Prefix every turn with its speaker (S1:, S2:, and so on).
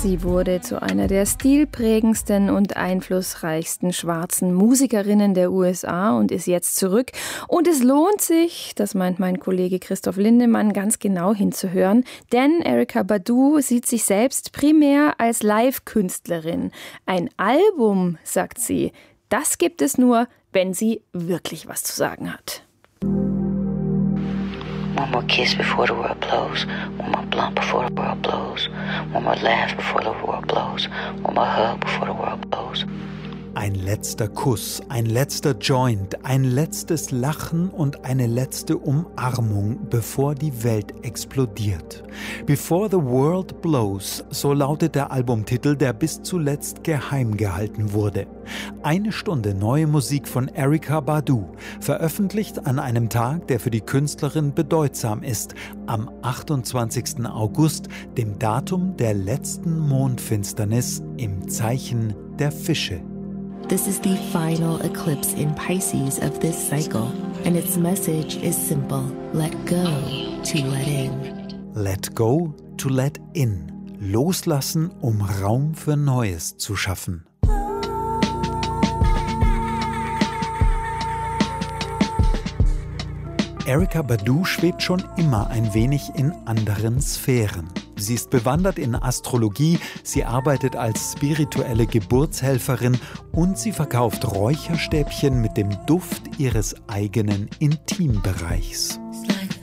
S1: Sie wurde zu einer der stilprägendsten und einflussreichsten schwarzen Musikerinnen der USA und ist jetzt zurück. Und es lohnt sich, das meint mein Kollege Christoph Lindemann, ganz genau hinzuhören, denn Erykah Badu sieht sich selbst primär als Live-Künstlerin. Ein Album, sagt sie, das gibt es nur, wenn sie wirklich was zu sagen hat.
S2: One more kiss before the world blows. One more blunt before the world blows. One more laugh before the world blows. One more hug before the world blows.
S3: Ein letzter Kuss, ein letzter Joint, ein letztes Lachen und eine letzte Umarmung, bevor die Welt explodiert. Before the World Blows, so lautet der Albumtitel, der bis zuletzt geheim gehalten wurde. 1 Stunde neue Musik von Erykah Badu, veröffentlicht an einem Tag, der für die Künstlerin bedeutsam ist, am 28. August, dem Datum der letzten Mondfinsternis im Zeichen der Fische.
S4: This is the final eclipse in Pisces of this cycle, and its message is simple: let go to let in.
S3: Let go to let in. Loslassen, um Raum für Neues zu schaffen. Erykah Badu schwebt schon immer ein wenig in anderen Sphären. Sie ist bewandert in Astrologie, sie arbeitet als spirituelle Geburtshelferin und sie verkauft Räucherstäbchen mit dem Duft ihres eigenen Intimbereichs.